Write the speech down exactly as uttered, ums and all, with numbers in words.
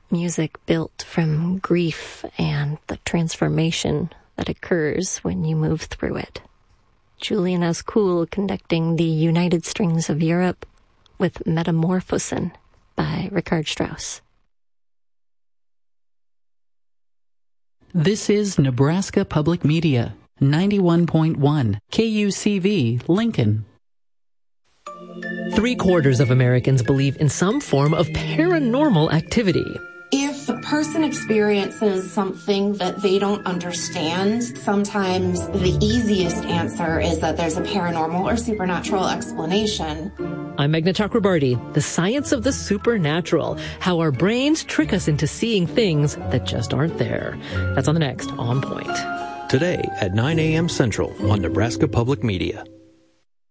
music built from grief and the transformation that occurs when you move through it. Julian Ascoul conducting the United Strings of Europe with Metamorphosen by Richard Strauss. This is Nebraska Public Media, ninety-one point one K U C V, Lincoln. Three quarters of Americans believe in some form of paranormal activity. If a person experiences something that they don't understand, sometimes the easiest answer is that there's a paranormal or supernatural explanation. I'm Meghna Chakrabarty. The science of the supernatural, how our brains trick us into seeing things that just aren't there. That's on the next On Point. Today at nine a.m. Central on Nebraska Public Media.